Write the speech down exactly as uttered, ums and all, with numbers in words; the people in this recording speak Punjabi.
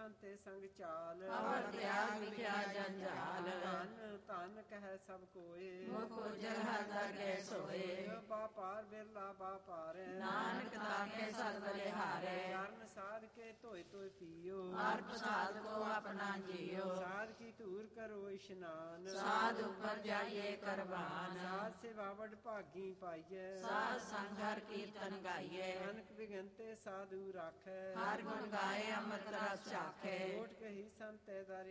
ਸੰਤੇ ਸੰਗ ਚਾਲ ਅਵਰ ਤਿਆਗ ਵਿਖਿਆ ਜੰਜਾਲ ਧਨ ਧਨ ਕਹਿ ਸਭ ਕੋਏ ਮੁਖ ਉਜਲ ਹਰ ਦਰਗਹਿ ਸੋਏ ਬਾਪਾਰ ਬਿਰਲਾ ਬਾਪਾਰ ਨਾਨਕ ਤਾਕੇ ਸਦ ਬਲਿਹਾਰੇ ਚਰਨ ਸਾਧ ਕੇ ਧੋਏ ਧੋਏ ਪੀਓ ਹਰ ਪ੍ਰਸਾਦ ਕੋ ਆਪਣਾ ਜੀਓ ਸਾਧ ਕੀ ਧੂਰ ਕਰੋ ਇਸ਼ਨਾਨ ਸਾਧ ਉੱਪਰ ਜਾਈਏ ਕਰਵਾਨ ਸਾਧ ਸੇਵਾ ਵਡ ਭਾਗੀ ਪਾਈਐ ਸਾਧ ਸੰਗ ਹਰ ਕੀਰਤਨ ਗਾਈਏ ਨਾਨਕ ਬਿਗੰਤੇ ਸਾਧੂ ਰਾਖੈ ਹਰ ਗੁਣ ਗਾਏ ਅੰਮ੍ਰਿਤ ਰਸ ਚਾਖੇ ਕੋਟ ਕਹੀ ਸੰਤੈ ਦਰ